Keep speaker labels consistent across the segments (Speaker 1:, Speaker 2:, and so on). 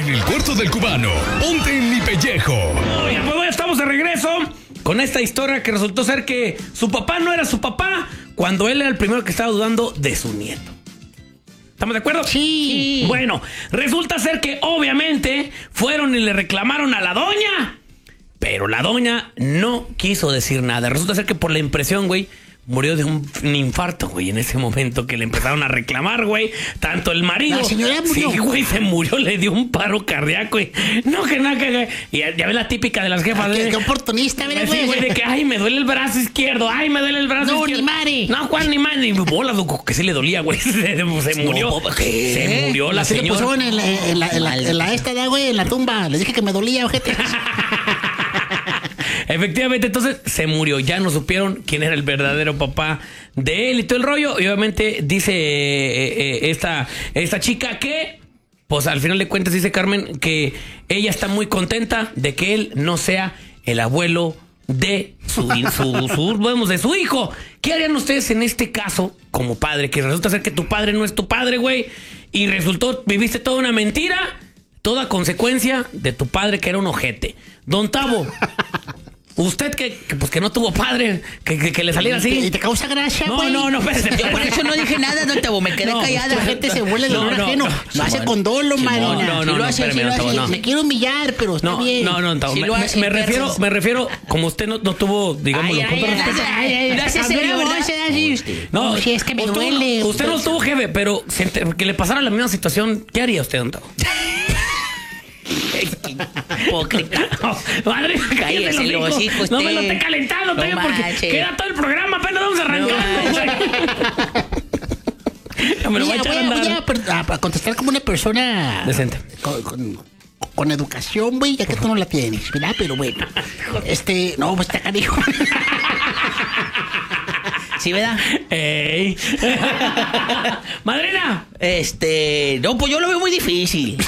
Speaker 1: En el cuarto del cubano, ponte en mi pellejo.
Speaker 2: Oye, pues ya estamos de regreso con esta historia que resultó ser que su papá no era su papá cuando él era el primero que estaba dudando de su nieto. ¿Estamos de acuerdo?
Speaker 3: Sí.
Speaker 2: Bueno, resulta ser que obviamente fueron y le reclamaron a la doña, pero la doña no quiso decir nada. Resulta ser que por la impresión, güey, murió de un infarto, güey, en ese momento que le empezaron a reclamar, güey. Tanto el marido.
Speaker 3: La señora murió.
Speaker 2: Sí, güey, se murió, le dio un paro cardíaco, güey. No, que nada, que. Y ya ves la típica de las jefas,
Speaker 3: Qué oportunista, ¿verdad,
Speaker 2: sí, güey, de que, ay, me duele el brazo izquierdo, ay, me duele el brazo
Speaker 3: No,
Speaker 2: izquierdo.
Speaker 3: ni madre.
Speaker 2: No, Juan, ni madre. Y bola, loco, que sí le dolía, güey. Se murió.
Speaker 3: ¿qué?
Speaker 2: Se murió la
Speaker 3: Así le
Speaker 2: señora.
Speaker 3: pusieron en la esta, güey, en la tumba. Les dije que me dolía, ojete.
Speaker 2: Efectivamente, entonces se murió. Ya no supieron quién era el verdadero papá de él y todo el rollo. Y obviamente dice esta chica que, pues al final de cuentas dice Carmen que ella está muy contenta de que él no sea el abuelo de de su hijo. ¿Qué harían ustedes en este caso como padre? Que resulta ser que tu padre no es tu padre, güey. Y viviste toda una mentira, toda consecuencia de tu padre que era un ojete. Don Tavo. Usted que no tuvo padre, que le saliera así.
Speaker 3: ¿Y te causa gracia, güey?
Speaker 2: No, espérate.
Speaker 4: Yo por eso no dije nada, don Tavo, me quedé callada.
Speaker 3: La gente se vuelve de dolor ajeno. Lo hace con dolo, Marina.
Speaker 2: No,
Speaker 3: Sí lo hace,
Speaker 2: espérame,
Speaker 3: sí lo
Speaker 2: no,
Speaker 3: hace.
Speaker 2: no.
Speaker 3: Me quiero humillar, pero está bien.
Speaker 2: No, Tavo.
Speaker 4: Sí lo hace,
Speaker 2: Me refiero, como usted no tuvo, digámoslo, con todo respeto.
Speaker 4: Lo hace serio, ¿verdad?
Speaker 3: No, sí, es que me duele.
Speaker 2: Usted no tuvo jefe, pero que le pasara la misma situación, ¿qué haría usted, don Tavo?
Speaker 4: Hipócrita.
Speaker 2: Madre,
Speaker 4: Cállese el hocico,
Speaker 2: no me lo
Speaker 4: usted.
Speaker 2: esté calentando,
Speaker 4: No
Speaker 2: todavía, porque
Speaker 4: manche.
Speaker 2: queda todo el programa, apenas vamos arrancando. Ya me lo voy a echar a andar.
Speaker 3: Voy a contestar como una persona
Speaker 2: Decente.
Speaker 3: con educación, güey, ya que tú no la tienes, ¿verdad? Pero bueno, no, pues está canijo.
Speaker 4: ¿Sí, verdad?
Speaker 2: ¡Ey! ¡Madrina!
Speaker 4: No, pues yo lo veo muy difícil.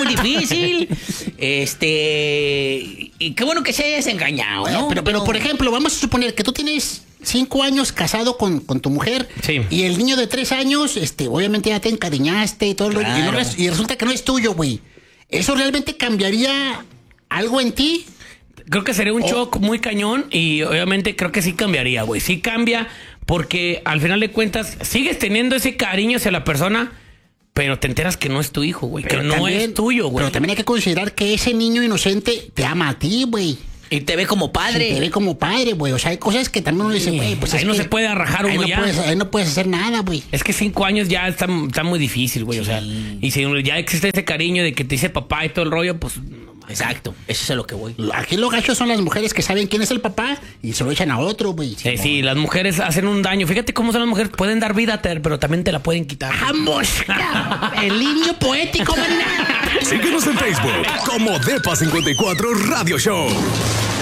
Speaker 4: Y qué bueno que se hayas engañado, ¿no?
Speaker 3: Pero, por ejemplo, vamos a suponer que tú tienes 5 años casado con tu mujer.
Speaker 2: Sí.
Speaker 3: Y el niño de 3 años, obviamente ya te encariñaste y todo lo
Speaker 4: Claro.
Speaker 3: y resulta que no es tuyo, güey. ¿Eso realmente cambiaría algo en ti?
Speaker 2: Creo que sería un shock muy cañón y obviamente creo que sí cambiaría, güey. Sí cambia porque al final de cuentas sigues teniendo ese cariño hacia la persona, pero te enteras que no es tu hijo, güey. Que no es tuyo, güey.
Speaker 3: Pero también hay que considerar que ese niño inocente te ama a ti, güey.
Speaker 4: Y te ve como padre.
Speaker 3: Sí, te ve como padre, güey. O sea, hay cosas que también uno le dice, güey, pues
Speaker 2: ahí
Speaker 3: es
Speaker 2: no
Speaker 3: que
Speaker 2: se puede arrajar
Speaker 3: ahí
Speaker 2: uno
Speaker 3: no
Speaker 2: ya.
Speaker 3: ahí no puedes hacer nada, güey.
Speaker 2: Es que 5 años ya está muy difícil, güey. O sea, y si ya existe ese cariño de que te dice papá y todo el rollo, pues...
Speaker 4: Exacto, eso es a lo que voy.
Speaker 3: Aquí lo gacho son las mujeres que saben quién es el papá y se lo echan a otro, güey.
Speaker 2: Sí, las mujeres hacen un daño. Fíjate cómo son las mujeres. Pueden dar vida, pero también te la pueden quitar.
Speaker 3: ¡Vamos! El niño poético, man.
Speaker 1: Síguenos en Facebook como Depa54 Radio Show.